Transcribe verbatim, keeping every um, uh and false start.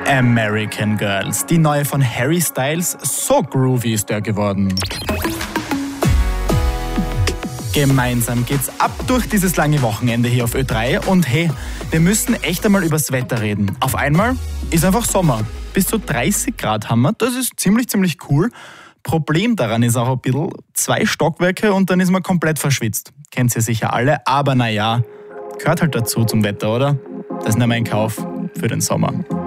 American Girls, die neue von Harry Styles. So groovy ist der geworden. Gemeinsam geht's ab durch dieses lange Wochenende hier auf Ö drei. Und hey, wir müssen echt einmal übers Wetter reden. Auf einmal ist einfach Sommer. Bis zu dreißig Grad haben wir. Das ist ziemlich, ziemlich cool. Problem daran ist auch ein bisschen zwei Stockwerke und dann ist man komplett verschwitzt. Kennt ihr sicher alle, aber naja, gehört halt dazu zum Wetter, oder? Das nehmen wir in Kauf für den Sommer.